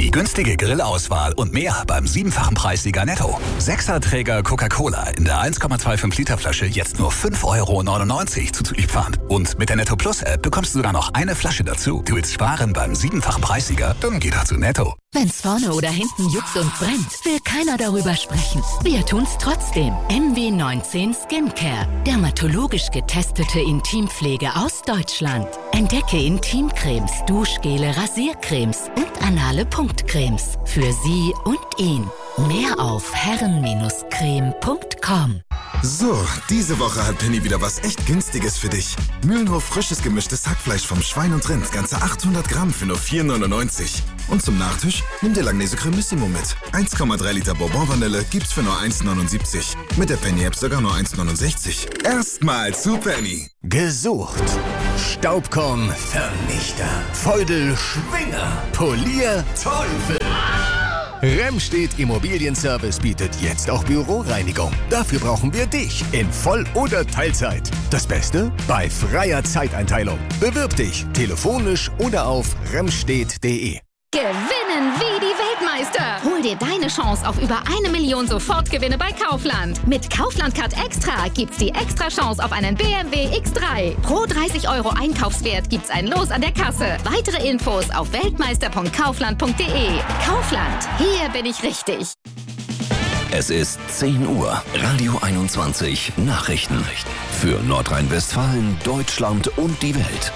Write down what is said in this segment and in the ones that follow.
Die günstige Grillauswahl und mehr beim 7-fachen Preissieger Netto. 6er-Träger Coca-Cola in der 1,25 Liter Flasche jetzt nur 5,99 € zuzüglich Pfand. Und mit der Netto Plus App bekommst du sogar noch eine Flasche dazu. Du willst sparen beim 7-fachen Preissieger? Dann geh doch zu Netto. Wenn's vorne oder hinten juckt und brennt, will keiner darüber sprechen. Wir tun's trotzdem. MW19 Skincare. Dermatologisch getestete Intimpflege aus Deutschland. Entdecke Intimcremes, Duschgele, Rasiercremes und anale Punktcremes. Für Sie und ihn. Mehr auf herren-creme.com. So, diese Woche hat Penny wieder was echt Günstiges für dich. Mühlenhof frisches gemischtes Hackfleisch vom Schwein und Rind, ganze 800 Gramm für nur 4,99 €. Und zum Nachtisch nimm dir Langnese Cremissimo mit. 1,3 Liter Bourbon-Vanille gibt's für nur 1,79 €. Mit der Penny-App sogar nur 1,69 €. Erstmal zu Penny. Gesucht. Staubkornvernichter. Feudelschwinger. Polier Teufel. Remstedt Immobilienservice bietet jetzt auch Büroreinigung. Dafür brauchen wir dich in Voll- oder Teilzeit. Das Beste? Bei freier Zeiteinteilung. Bewirb dich telefonisch oder auf remstedt.de. Gewinnen wie die Weltmeister! Hol dir deine Chance auf über 1 Million Sofortgewinne bei Kaufland. Mit Kaufland Card Extra gibt's die extra Chance auf einen BMW X3. Pro 30 € Einkaufswert gibt's ein Los an der Kasse. Weitere Infos auf weltmeister.kaufland.de. Kaufland, hier bin ich richtig. Es ist 10 Uhr. Radio 21 Nachrichten. Für Nordrhein-Westfalen, Deutschland und die Welt.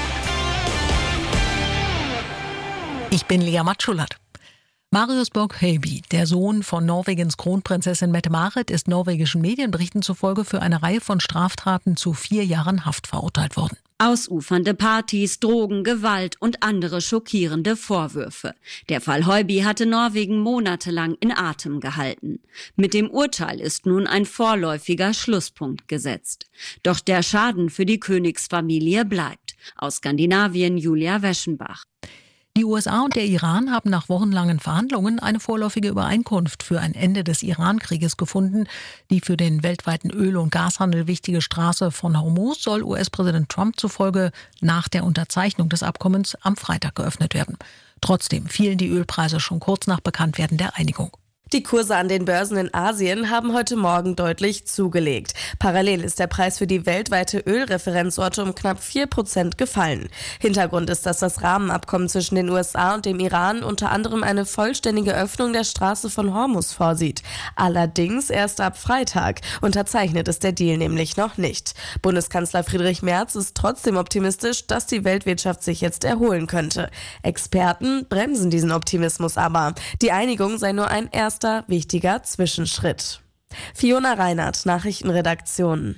Ich bin Lea Matschullat. Marius Borg-Hejby, der Sohn von Norwegens Kronprinzessin Mette-Marit, ist norwegischen Medienberichten zufolge für eine Reihe von Straftaten zu 4 Jahren Haft verurteilt worden. Ausufernde Partys, Drogen, Gewalt und andere schockierende Vorwürfe. Der Fall Hejby hatte Norwegen monatelang in Atem gehalten. Mit dem Urteil ist nun ein vorläufiger Schlusspunkt gesetzt. Doch der Schaden für die Königsfamilie bleibt. Aus Skandinavien Julia Weschenbach. Die USA und der Iran haben nach wochenlangen Verhandlungen eine vorläufige Übereinkunft für ein Ende des Iran-Krieges gefunden. Die für den weltweiten Öl- und Gashandel wichtige Straße von Hormuz soll US-Präsident Trump zufolge nach der Unterzeichnung des Abkommens am Freitag geöffnet werden. Trotzdem fielen die Ölpreise schon kurz nach Bekanntwerden der Einigung. Die Kurse an den Börsen in Asien haben heute Morgen deutlich zugelegt. Parallel ist der Preis für die weltweite Ölreferenzsorte um knapp 4% gefallen. Hintergrund ist, dass das Rahmenabkommen zwischen den USA und dem Iran unter anderem eine vollständige Öffnung der Straße von Hormuz vorsieht. Allerdings erst ab Freitag. Unterzeichnet ist der Deal nämlich noch nicht. Bundeskanzler Friedrich Merz ist trotzdem optimistisch, dass die Weltwirtschaft sich jetzt erholen könnte. Experten bremsen diesen Optimismus aber. Die Einigung sei nur ein erster wichtiger Zwischenschritt. Fiona Reinhardt, Nachrichtenredaktion.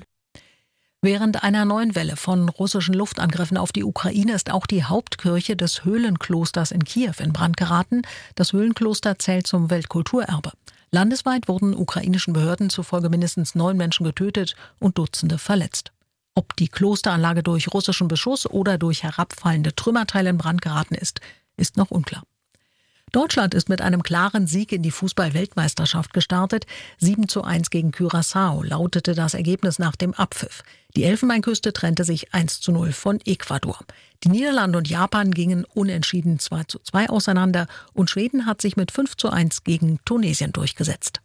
Während einer neuen Welle von russischen Luftangriffen auf die Ukraine ist auch die Hauptkirche des Höhlenklosters in Kiew in Brand geraten. Das Höhlenkloster zählt zum Weltkulturerbe. Landesweit wurden ukrainischen Behörden zufolge mindestens 9 Menschen getötet und Dutzende verletzt. Ob die Klosteranlage durch russischen Beschuss oder durch herabfallende Trümmerteile in Brand geraten ist, ist noch unklar. Deutschland ist mit einem klaren Sieg in die Fußball-Weltmeisterschaft gestartet. 7:1 gegen Curaçao lautete das Ergebnis nach dem Abpfiff. Die Elfenbeinküste trennte sich 1:0 von Ecuador. Die Niederlande und Japan gingen unentschieden 2:2 auseinander und Schweden hat sich mit 5:1 gegen Tunesien durchgesetzt.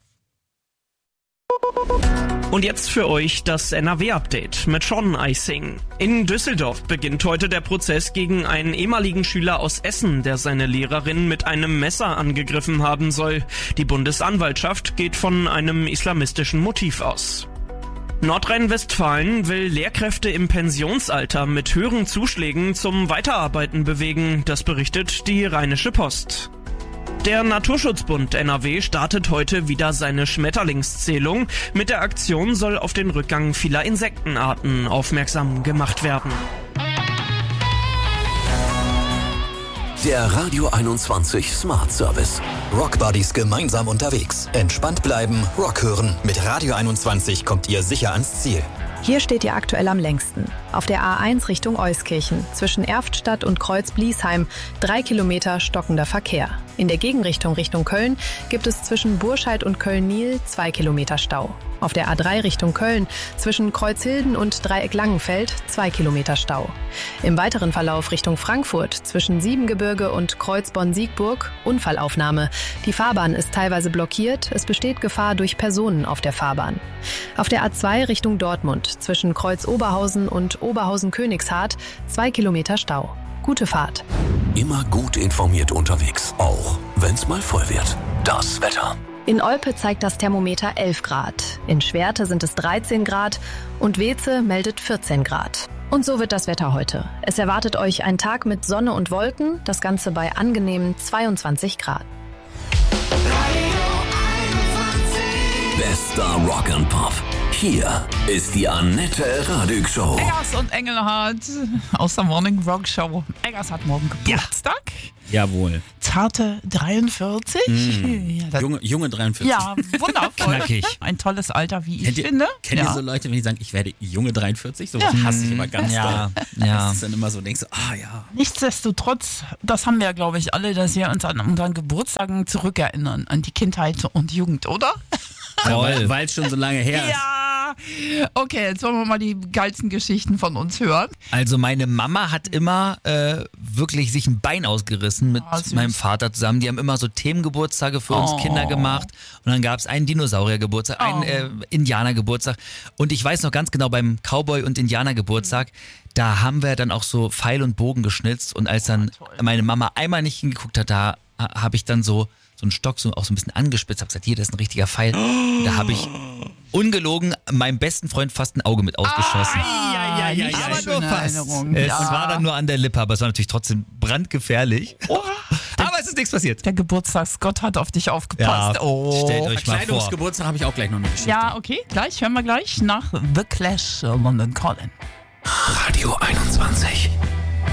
Und jetzt für euch das NRW-Update mit Sean Eising. In Düsseldorf beginnt heute der Prozess gegen einen ehemaligen Schüler aus Essen, der seine Lehrerin mit einem Messer angegriffen haben soll. Die Bundesanwaltschaft geht von einem islamistischen Motiv aus. Nordrhein-Westfalen will Lehrkräfte im Pensionsalter mit höheren Zuschlägen zum Weiterarbeiten bewegen, das berichtet die Rheinische Post. Der Naturschutzbund NRW startet heute wieder seine Schmetterlingszählung. Mit der Aktion soll auf den Rückgang vieler Insektenarten aufmerksam gemacht werden. Der Radio 21 Smart Service. Rockbuddies gemeinsam unterwegs. Entspannt bleiben, Rock hören. Mit Radio 21 kommt ihr sicher ans Ziel. Hier steht ihr aktuell am längsten. Auf der A1 Richtung Euskirchen, zwischen Erftstadt und Kreuz-Bliesheim, 3 Kilometer stockender Verkehr. In der Gegenrichtung Richtung Köln gibt es zwischen Burscheid und Köln-Niel 2 Kilometer Stau. Auf der A3 Richtung Köln zwischen Kreuzhilden und Dreieck Langenfeld 2 Kilometer Stau. Im weiteren Verlauf Richtung Frankfurt zwischen Siebengebirge und Kreuzbonn-Siegburg Unfallaufnahme. Die Fahrbahn ist teilweise blockiert. Es besteht Gefahr durch Personen auf der Fahrbahn. Auf der A2 Richtung Dortmund zwischen Kreuz Oberhausen und Oberhausen-Königshardt 2 Kilometer Stau. Gute Fahrt. Immer gut informiert unterwegs, auch wenn's mal voll wird. Das Wetter. In Olpe zeigt das Thermometer 11 Grad. In Schwerte sind es 13 Grad und Weeze meldet 14 Grad. Und so wird das Wetter heute. Es erwartet euch ein Tag mit Sonne und Wolken, das Ganze bei angenehmen 22 Grad. Bester Rock and Pop. Hier ist die Annette Radig Show. Eggers und Engelhardt aus der Morning Rock Show. Eggers hat morgen Geburtstag. Ja. Jawohl. Zarte 43. Ja, junge 43. Ja, wundervoll. Knackig. Ein tolles Alter, wie ich finde. Kennt ihr so Leute, wenn die sagen, ich werde junge 43? Sowas hasse ich immer ganz doll. Das ist dann immer so, denkst du, ja. Nichtsdestotrotz, das haben wir, glaube ich, alle, dass wir uns an unseren Geburtstagen zurückerinnern, an die Kindheit und Jugend, oder? Toll, weil es schon so lange her ist. Ja, okay, jetzt wollen wir mal die geilsten Geschichten von uns hören. Also meine Mama hat immer wirklich sich ein Bein ausgerissen mit meinem Vater zusammen. Die haben immer so Themengeburtstage für uns Kinder gemacht. Und dann gab es einen Dinosauriergeburtstag, einen Indianergeburtstag. Und ich weiß noch ganz genau, beim Cowboy- und Indianergeburtstag, da haben wir dann auch so Pfeil und Bogen geschnitzt. Und als dann meine Mama einmal nicht hingeguckt hat, da habe ich dann so einen Stock auch so ein bisschen angespitzt, habe gesagt, hier, das ist ein richtiger Pfeil. Da habe ich ungelogen meinem besten Freund fast ein Auge mit ausgeschossen. Aber nur fast. Es war dann nur an der Lippe, aber es war natürlich trotzdem brandgefährlich. Aber es ist nichts passiert. Der Geburtstagsgott hat auf dich aufgepasst. Ja, stellt euch mal vor. Verkleidungsgeburtstag habe ich auch gleich noch eine Geschichte. Ja, okay, hören wir gleich nach The Clash, London Calling. Radio 21.